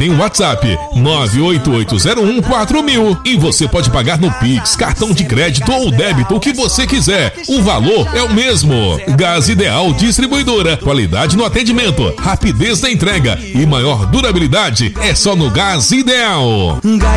tem o WhatsApp 988014000 e você pode pagar no Pix, cartão de crédito ou débito, o que você quiser. O valor é o mesmo. Gás Ideal Distribuidora. Qualidade no atendimento, rapidez na entrega e maior durabilidade é só no Gás Ideal.